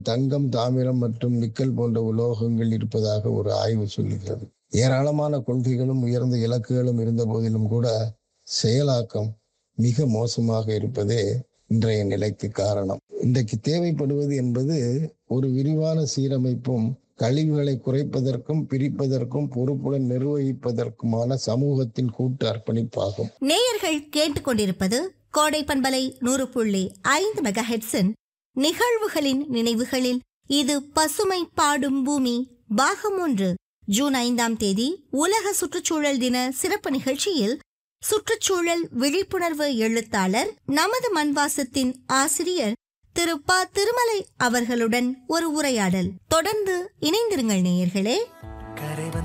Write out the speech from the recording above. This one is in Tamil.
தங்கம், தாமிரம் மற்றும் நிக்கல் போன்ற உலோகங்கள் இருப்பதாக ஒரு ஆய்வு சொல்லுகிறது. ஏராளமான கொள்கைகளும் உயர்ந்த இலக்குகளும் இருந்த போதிலும் கூட செயலாக்கம் மிக மோசமாக இருப்பதே இன்றைய நிலைக்கு காரணம். இன்றைக்கு தேவைப்படுவது என்பது ஒரு விரிவான சீரமைப்பும் கழிவுகளை குறைப்பதற்கும் பிரிப்பதற்கும் பொறுப்புடன் நிர்வகிப்பதற்குமான சமூகத்தின் கூட்டு அர்ப்பணிப்பாகும். நேயர்கள் கேட்டுக்கொண்டிருப்பது கோடை பண்பலை 100.5 மெகாஹெர்ட்ஸின் நிகழ்வுகளின் நினைவுகளில் இது பசுமை பாடும் பூமி பாகம் 1 ஜூன் 5ஆம் தேதி உலக சுற்றுச்சூழல் தின சிறப்பு நிகழ்ச்சியில் சுற்றுச்சூழல் விழிப்புணர்வு எழுத்தாளர், நமது மண்வாசத்தின் ஆசிரியர் திரு ப. திருமலை அவர்களுடன் ஒரு உரையாடல். தொடர்ந்து இணைந்திருங்கள் நேயர்களே.